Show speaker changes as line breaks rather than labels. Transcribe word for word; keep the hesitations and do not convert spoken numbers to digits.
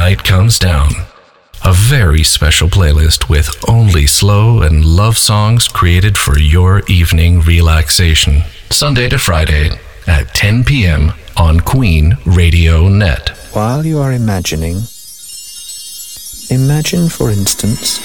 night comes down. A very special playlist with only slow and love songs created for your evening relaxation. Sunday to Friday at ten p.m. on Queen Radio Net.
While you are imagining, imagine, for instance,